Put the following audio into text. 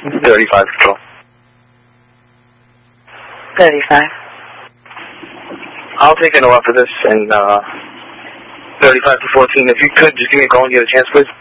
35 control. 35. I'll take a no after this, and 35 to 14. If you could, just give me a call and get a chance, please.